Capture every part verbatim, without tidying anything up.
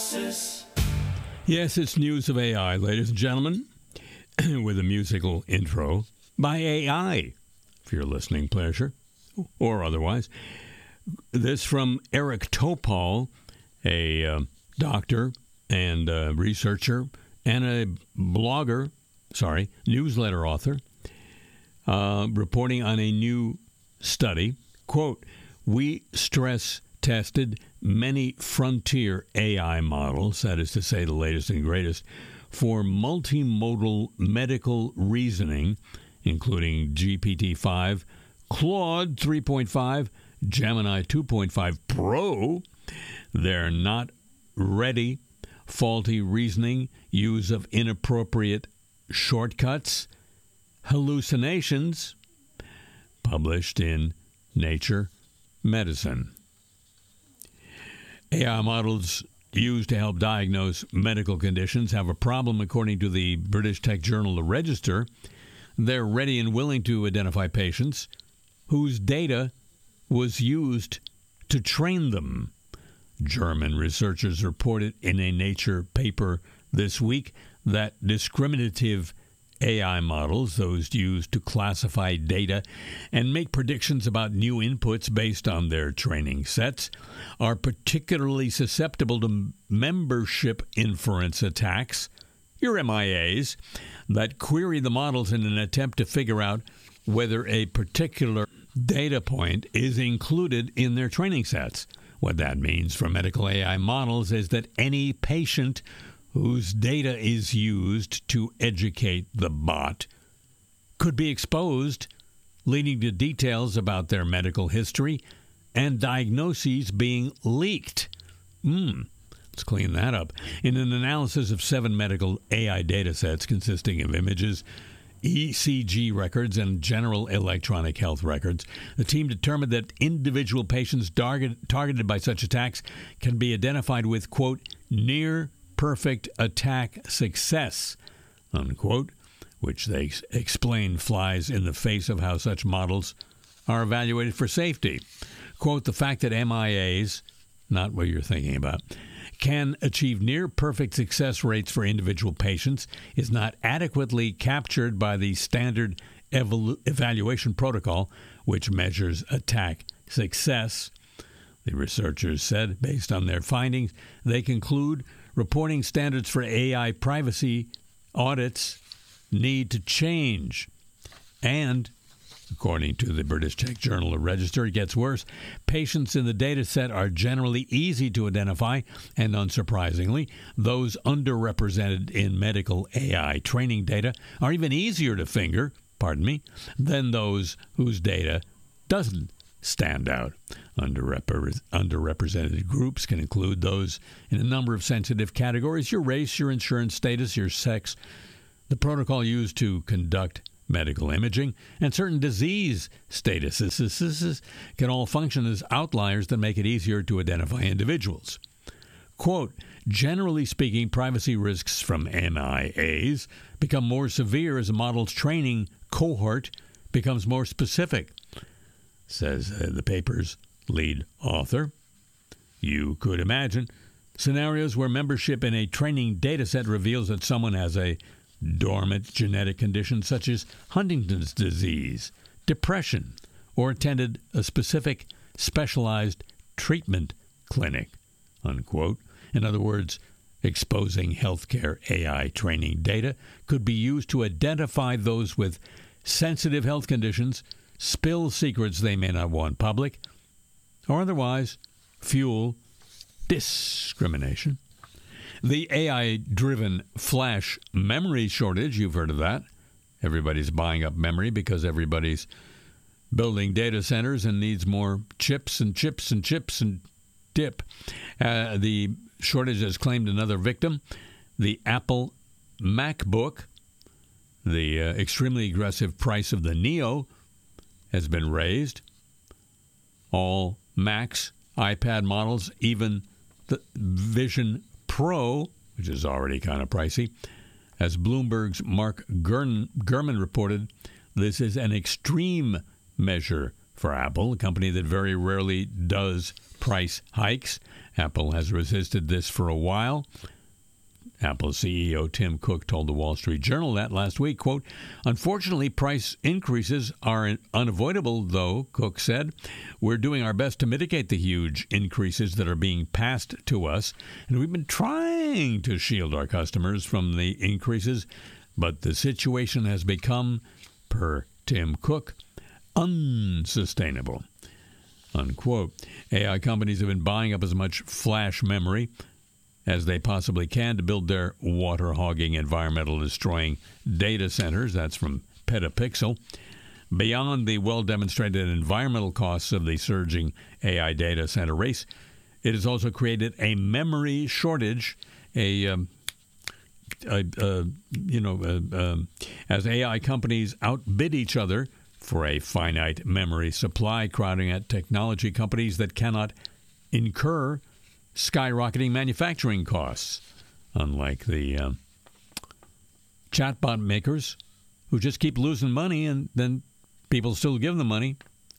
analysis. Yes, it's news of A I, ladies and gentlemen, with a musical intro by A I, for your listening pleasure, or otherwise. This from Eric Topol, a uh, doctor and uh, researcher and a blogger, sorry, newsletter author, uh, reporting on a new study. Quote, we stress tested many frontier A I models, that is to say the latest and greatest, for multimodal medical reasoning, including G P T five, Claude three point five, Gemini two point five Pro. They're not ready. Faulty reasoning, use of inappropriate shortcuts, hallucinations, published in Nature Medicine. A I models used to help diagnose medical conditions have a problem, according to the British tech journal The Register. They're ready and willing to identify patients whose data was used to train them. German researchers reported in a Nature paper this week that discriminative A I models, those used to classify data and make predictions about new inputs based on their training sets, are particularly susceptible to membership inference attacks, your M I As, that query the models in an attempt to figure out whether a particular data point is included in their training sets. What that means for medical A I models is that any patient whose data is used to educate the bot could be exposed, leading to details about their medical history and diagnoses being leaked. Hmm. Let's clean that up. In an analysis of seven medical A I data sets consisting of images, E C G records, and general electronic health records, the team determined that individual patients target, targeted by such attacks can be identified with, quote, near perfect attack success, unquote, which they ex- explain flies in the face of how such models are evaluated for safety. Quote, the fact that M I As, not what you're thinking about, can achieve near-perfect success rates for individual patients is not adequately captured by the standard evalu- evaluation protocol, which measures attack success. The researchers said, based on their findings, they conclude reporting standards for A I privacy audits need to change. And, according to the British tech journal The Register, it gets worse. Patients in the data set are generally easy to identify, and unsurprisingly, those underrepresented in medical A I training data are even easier to finger, pardon me, than those whose data doesn't stand out. Underrepre- underrepresented groups can include those in a number of sensitive categories: your race, your insurance status, your sex, the protocol used to conduct medical imaging, and certain disease statuses can all function as outliers that make it easier to identify individuals. Quote, generally speaking, privacy risks from M I As become more severe as a model's training cohort becomes more specific, says uh, the paper's lead author. You could imagine scenarios where membership in a training data set reveals that someone has a dormant genetic conditions such as Huntington's disease, depression, or attended a specific specialized treatment clinic, unquote. In other words, exposing healthcare A I training data could be used to identify those with sensitive health conditions, spill secrets they may not want public, or otherwise fuel discrimination. The A I-driven flash memory shortage, you've heard of that. Everybody's buying up memory because everybody's building data centers and needs more chips and chips and chips and dip. Uh, the shortage has claimed another victim, the Apple MacBook. The uh, extremely aggressive price of the Neo has been raised. All Macs, iPad models, even the Vision Pro, which is already kind of pricey. As Bloomberg's Mark Gurman, Gurman reported, this is an extreme measure for Apple, a company that very rarely does price hikes, Apple has resisted this for a while. Apple C E O Tim Cook told the Wall Street Journal that last week, quote, "Unfortunately, price increases are unavoidable, though," Cook said. "We're doing our best to mitigate the huge increases that are being passed to us, and we've been trying to shield our customers from the increases, but the situation has become, per Tim Cook, unsustainable," unquote. A I companies have been buying up as much flash memory as they possibly can to build their water-hogging, environmental-destroying data centers. That's from Petapixel. Beyond the well-demonstrated environmental costs of the surging A I data center race, it has also created a memory shortage, a, um, a, a you know, a, a, as A I companies outbid each other for a finite memory supply, crowding at technology companies that cannot incur skyrocketing manufacturing costs, unlike the uh, chatbot makers who just keep losing money and then people still give them money.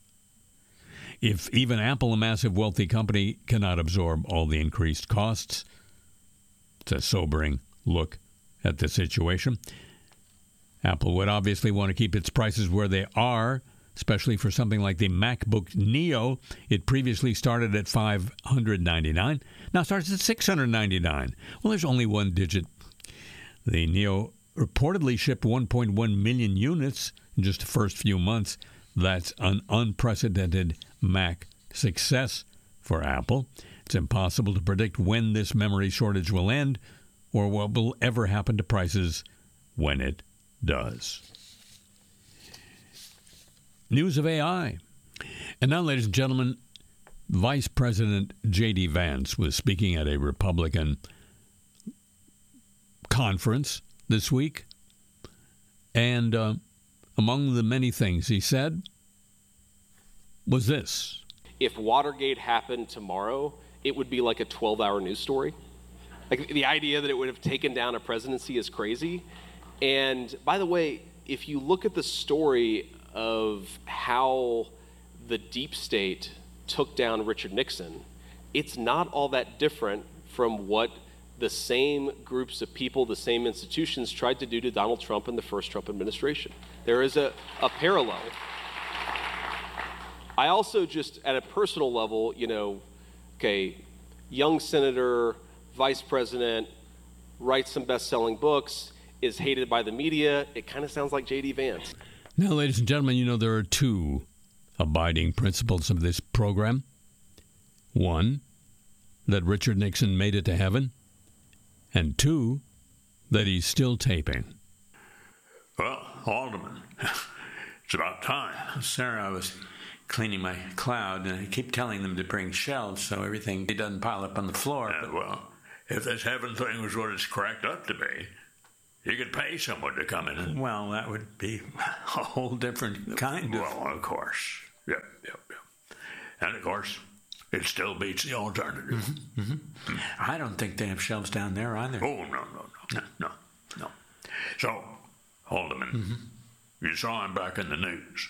If even Apple, a massive wealthy company, cannot absorb all the increased costs, it's a sobering look at the situation. Apple would obviously want to keep its prices where they are, especially for something like the MacBook Neo. It previously started at five hundred ninety-nine dollars, now starts at six hundred ninety-nine dollars. Well, there's only one digit. The Neo reportedly shipped one point one million units in just the first few months. That's an unprecedented Mac success for Apple. It's impossible to predict when this memory shortage will end or what will ever happen to prices when it does. News of A I. And now, ladies and gentlemen, Vice President J D. Vance was speaking at a Republican conference this week. And uh, among the many things he said was this. If Watergate happened tomorrow, it would be like a twelve-hour news story. Like, the idea that it would have taken down a presidency is crazy. And by the way, if you look at the story of how the deep state took down Richard Nixon, it's not all that different from what the same groups of people, the same institutions tried to do to Donald Trump in the first Trump administration. There is a, a parallel. I also just, at a personal level, you know, okay, young senator, vice president, writes some best-selling books, is hated by the media. It kind of sounds like J D. Vance. Now, ladies and gentlemen, you know there are two abiding principles of this program. One, that Richard Nixon made it to heaven. And two, that he's still taping. Well, Alderman, it's about time. Oh, sir, I was cleaning my cloud, and I keep telling them to bring shelves so everything doesn't pile up on the floor. Yeah, well, if this heaven thing was what it's cracked up to be, you could pay someone to come in and... Well, that would be a whole different kind of... Well, of course. Yep, yep, yep. And, of course, it still beats the alternative. Mm-hmm, mm-hmm. I don't think they have shelves down there either. Oh, no, no, no, no, no. So, Alderman, mm-hmm. you saw him back in the news.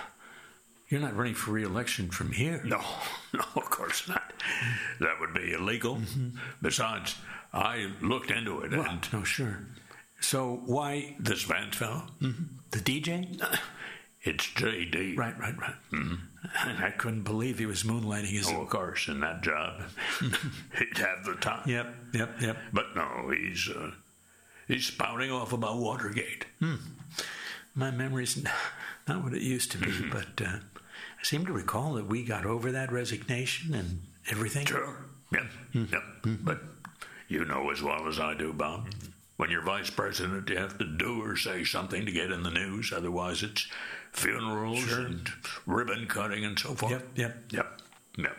You're not running for re-election from here. No, no, of course not. That would be illegal. Mm-hmm. Besides, I looked into it. Well, and no, sure. So why... This Vance fellow? Mm-hmm. The D J? It's J D. Right, right, right. Mm-hmm. And I couldn't believe he was moonlighting as... Oh, of course, in that job. He'd have the time. Yep, yep, yep. But no, he's, uh, he's spouting off about Watergate. Hmm. My memory's not what it used to be, Mm-hmm. but uh, I seem to recall that we got over that resignation and everything. Sure, yep, mm-hmm. yep. Mm-hmm. But you know as well as I do, Bob, mm-hmm. when you're vice president, you have to do or say something to get in the news. Otherwise, it's funerals sure. and ribbon cutting and so forth. Yep, yep. Yep, yep.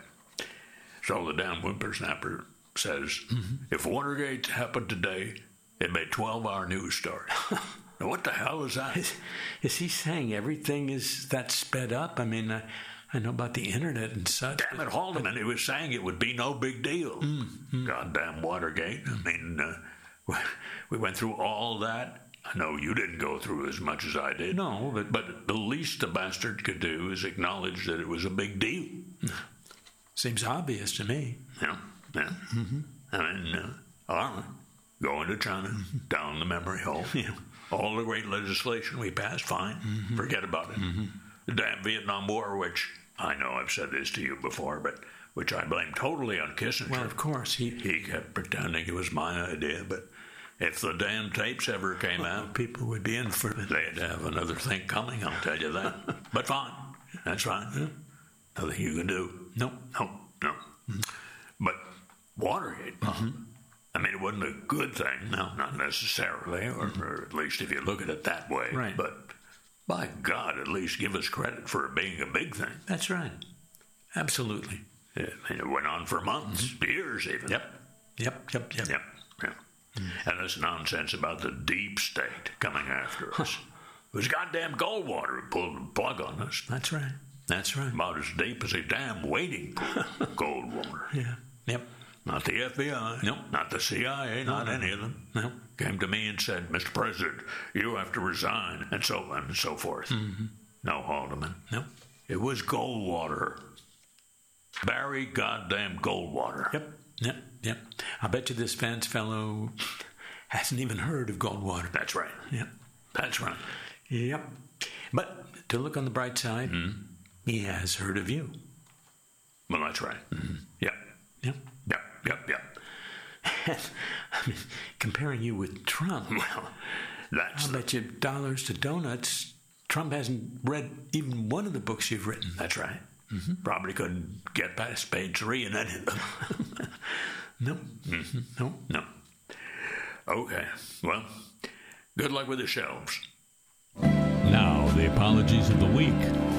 So the damn whippersnapper says, mm-hmm. if Watergate happened today, it'd be a twelve-hour news story. Now, what the hell is that? Is, is he saying everything is that sped up? I mean, I, I know about the internet and such. Damn it, Haldeman, he was saying it would be no big deal. Mm-hmm. Goddamn Watergate. I mean, uh, we went through all that. I know you didn't go through as much as I did. No, but... But the least the bastard could do is acknowledge that it was a big deal. Seems obvious to me. Yeah, Yeah. Mm-hmm. I mean, uh, all right. Going to China, down the memory hole. Yeah. All the great legislation we passed, fine. Mm-hmm. Forget about it. Mm-hmm. The damn Vietnam War, which I know I've said this to you before, but which I blame totally on Kissinger. Well, of course, he... He kept pretending it was my idea, but if the damn tapes ever came out, people would be in for it. they'd have another thing coming, I'll tell you that. But fine. That's fine. Yeah. Nothing you can do. No. No, no. Mm-hmm. But Watergate, mm-hmm. I mean, it wasn't a good thing. No, not necessarily, or, mm-hmm. or at least if you look at it that way. Right. But by God, at least give us credit for it being a big thing. That's right. Absolutely. Yeah, I mean, it went on for months, mm-hmm. years even. Yep. Yep, yep, yep. Yep, yep. Mm-hmm. And this nonsense about the deep state coming after us. It was goddamn Goldwater who pulled the plug on us. That's right. That's right. About as deep as a damn wading pool, Goldwater. Yeah. Yep. Not the F B I. Nope. Not the C I A. Not no, any of them. No. Came to me and said, Mister President, you have to resign, and so on and so forth. Mm-hmm. No, Haldeman. No. It was Goldwater. Barry goddamn Goldwater. Yep. Yep. Yep. I bet you this Vance fellow hasn't even heard of Goldwater. That's right. Yep. That's right. Yep. But to look on the bright side, mm-hmm. he has heard of you. Well, that's right. Mm-hmm. Yep. Yep. Yep. Yep. Yep. I mean, comparing you with Trump. Well, that's... I bet you dollars to donuts, Trump hasn't read even one of the books you've written. That's right. Mm-hmm. Probably couldn't get past page three in any of them. No. Mm-hmm. No. No. Okay. Well, good luck with the shelves. Now, the apologies of the week.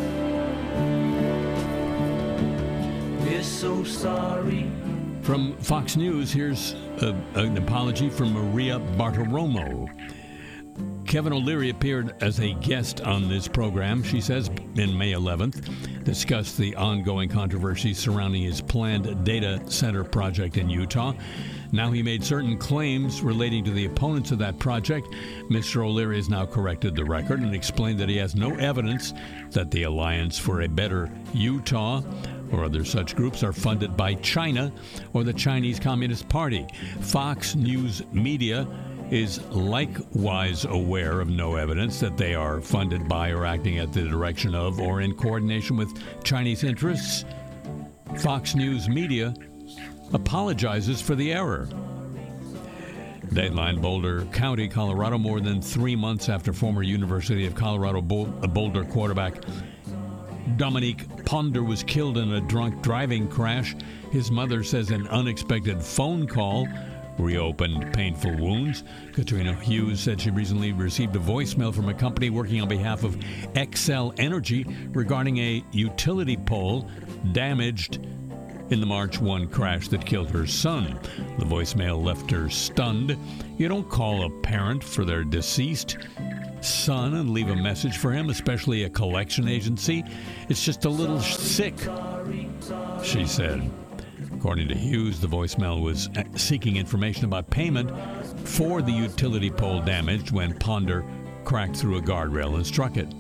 We're so sorry. From Fox News, here's a, an apology from Maria Bartiromo. Kevin O'Leary appeared as a guest on this program, she says, in May eleventh, discussed the ongoing controversy surrounding his planned data center project in Utah. Now he made certain claims relating to the opponents of that project. Mister O'Leary has now corrected the record and explained that he has no evidence that the Alliance for a Better Utah or other such groups are funded by China or the Chinese Communist Party. Fox News Media is likewise aware of no evidence that they are funded by or acting at the direction of or in coordination with Chinese interests. Fox News Media apologizes for the error. Dateline, Boulder County, Colorado, more than three months after former University of Colorado Boulder quarterback Dominique Ponder was killed in a drunk driving crash. His mother says an unexpected phone call reopened painful wounds. Katrina Hughes said she recently received a voicemail from a company working on behalf of Xcel Energy regarding a utility pole damaged in the March first crash that killed her son. The voicemail left her stunned. You don't call a parent for their deceased son and leave a message for him, especially a collection agency. It's just a little sick, she said. According to Hughes, the voicemail was seeking information about payment for the utility pole damaged when Ponder cracked through a guardrail and struck it.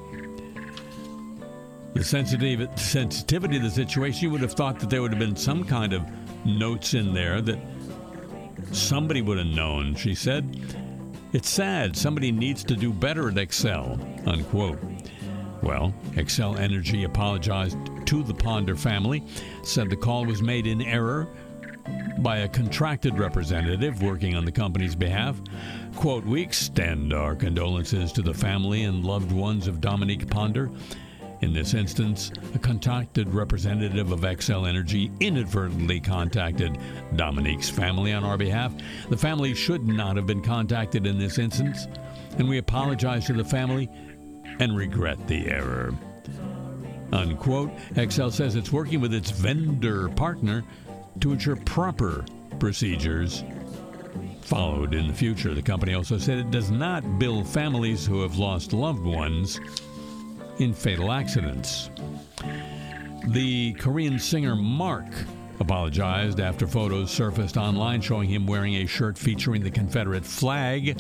The sensitive, sensitivity of the situation, you would have thought that there would have been some kind of notes in there that somebody would have known, she said. It's sad. Somebody needs to do better at Xcel, unquote. Well, Xcel Energy apologized to the Ponder family, said the call was made in error by a contracted representative working on the company's behalf. Quote, we extend our condolences to the family and loved ones of Dominique Ponder. In this instance, a contracted representative of Xcel Energy inadvertently contacted Dominique's family on our behalf. The family should not have been contacted in this instance, and we apologize to the family and regret the error. Unquote. Xcel says it's working with its vendor partner to ensure proper procedures followed in the future. The company also said it does not bill families who have lost loved ones in fatal accidents. The Korean singer Mark apologized after photos surfaced online showing him wearing a shirt featuring the Confederate flag.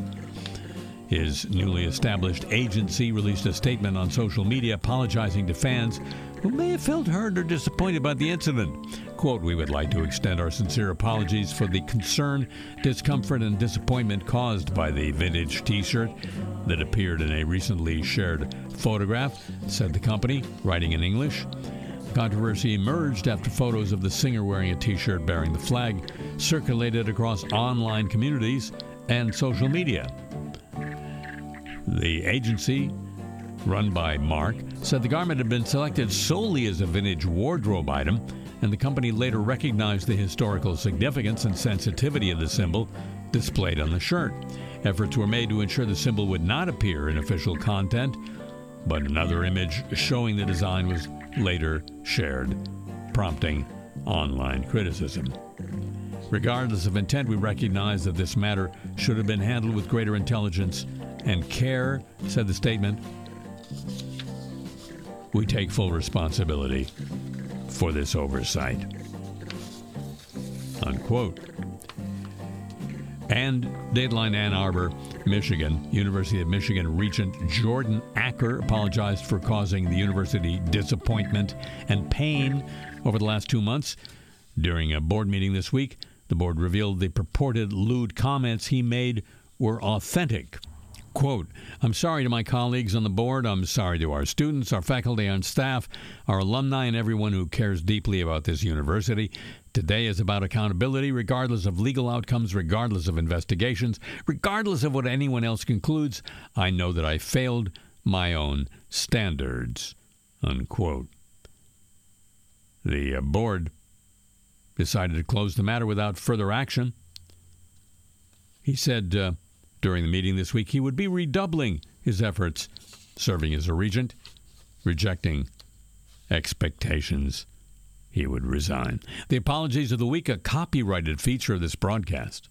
His newly established agency released a statement on social media apologizing to fans who may have felt hurt or disappointed by the incident. Quote, "We would like to extend our sincere apologies for the concern, discomfort, and disappointment caused by the vintage t-shirt that appeared in a recently shared photograph," said the company, writing in English. Controversy emerged after photos of the singer wearing a t-shirt bearing the flag circulated across online communities and social media. The agency, run by Mark, said the garment had been selected solely as a vintage wardrobe item, and the company later recognized the historical significance and sensitivity of the symbol displayed on the shirt. Efforts were made to ensure the symbol would not appear in official content, but another image showing the design was later shared, prompting online criticism. Regardless of intent, we recognize that this matter should have been handled with greater intelligence and care, said the statement. We take full responsibility for this oversight. Unquote. And Dateline Ann Arbor, Michigan, University of Michigan Regent Jordan Acker apologized for causing the university disappointment and pain over the last two months. During a board meeting this week, the board revealed the purported lewd comments he made were authentic. Quote, "I'm sorry to my colleagues on the board. I'm sorry to our students, our faculty, and staff, our alumni, and everyone who cares deeply about this university. Today is about accountability, regardless of legal outcomes, regardless of investigations, regardless of what anyone else concludes. I know that I failed my own standards." Unquote. The uh, board decided to close the matter without further action. He said uh, during the meeting this week he would be redoubling his efforts serving as a regent, rejecting expectations he would resign. The apologies of the week, a copyrighted feature of this broadcast.